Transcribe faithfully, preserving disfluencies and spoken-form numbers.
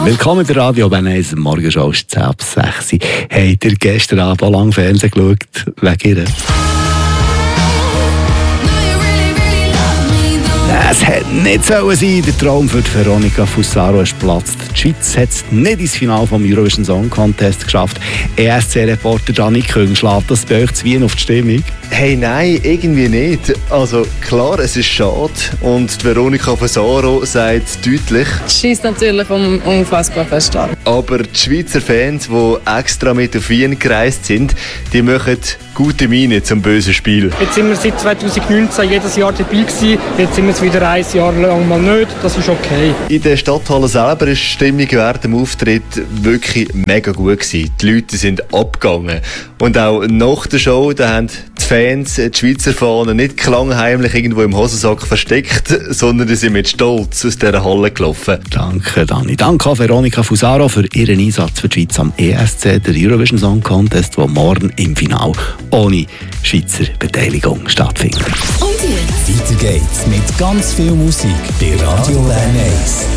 Willkommen bei Radio Bern eins, Morgenshow ist zehn ab sechs. Habt ihr gestern Abend lang Fernsehen geschaut wegen ihr? Es hätte nicht sollen sein. Der Traum für Veronica Fusaro ist geplatzt. Die Schweiz hat es nicht ins Finale vom Eurovision Song Contest geschafft. E S C-Reporter Dani Küng, schlägt das bei euch zu Wien auf die Stimmung? Hey, nein, irgendwie nicht. Also klar, es ist schade und die Veronica Fusaro sagt deutlich. Es schießt natürlich um, unfassbar fest an. Aber die Schweizer Fans, die extra mit auf Wien gereist sind, die machen gute Miene zum bösen Spiel. Jetzt sind wir seit zweitausendneunzehn jedes Jahr dabei gewesen. Jetzt sind wir es wieder ein Jahr lang mal nicht. Das ist okay. In der Stadthalle selber ist die Stimmung während dem Auftritt wirklich mega gut gewesen. Die Leute sind abgegangen. Und auch nach der Show, da haben die Fans die Schweizer Fahnen nicht klangheimlich irgendwo im Hosensack versteckt, sondern die sind mit Stolz aus dieser Halle gelaufen. Danke, Dani. Danke an Veronica Fusaro für ihren Einsatz für die Schweiz am E S C, der Eurovision Song Contest, der morgen im Finale ohne Schweizer Beteiligung stattfindet. Und jetzt? Weiter geht's mit ganz viel Musik bei Radio Bern eins.